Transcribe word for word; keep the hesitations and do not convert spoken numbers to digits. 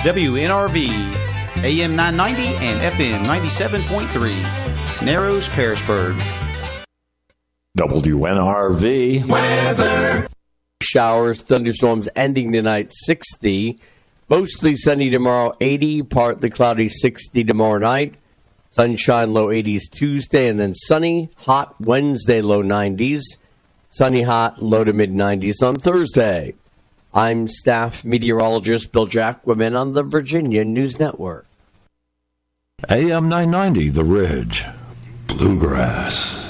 W N R V, A M nine ninety and F M ninety-seven point three, Narrows, Pearisburg. W N R V weather. Showers, thunderstorms ending tonight, sixty. Mostly sunny tomorrow, eighty. Partly cloudy, sixty tomorrow night. Sunshine, low eighties Tuesday, and then sunny, hot Wednesday, low nineties. Sunny, hot, low to mid nineties on Thursday. I'm staff meteorologist Bill Jacquemin on the Virginia News Network. A M nine ninety, The Ridge, Bluegrass.